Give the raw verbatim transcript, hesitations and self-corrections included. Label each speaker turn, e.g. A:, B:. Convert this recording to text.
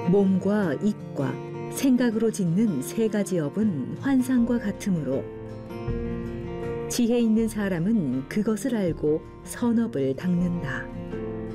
A: 몸과 입과 생각으로 짓는 세 가지 업은 환상과 같으므로 지혜 있는 사람은 그것을 알고 선업을 닦는다.